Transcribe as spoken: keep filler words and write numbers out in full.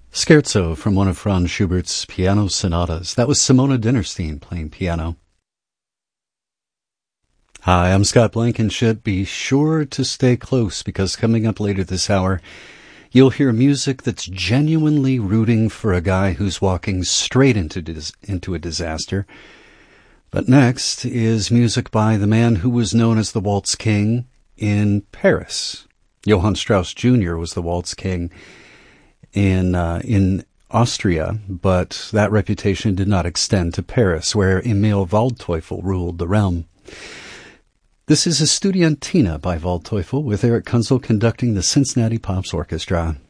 Scherzo from one of Franz Schubert's piano sonatas. That was Simona Dinnerstein playing piano. Hi, I'm Scott Blankenship. Be sure to stay close because coming up later this hour, you'll hear music that's genuinely rooting for a guy who's walking straight into dis- into a disaster. But next is music by the man who was known as the Waltz King in Paris. Johann Strauss Junior was the Waltz King in uh, in Austria, but that reputation did not extend to Paris, where Emil Waldteufel ruled the realm. This is a Studiantina by Waldteufel, with Eric Kunzel conducting the Cincinnati Pops Orchestra.